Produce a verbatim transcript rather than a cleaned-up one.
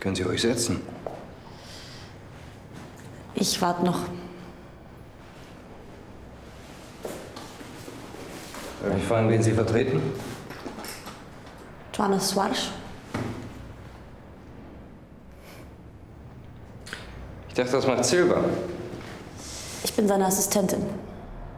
Können Sie ruhig setzen. Ich warte noch. Darf ich fragen, wen Sie vertreten? Joana Soares. Ich dachte, das macht Silber. Ich bin seine Assistentin.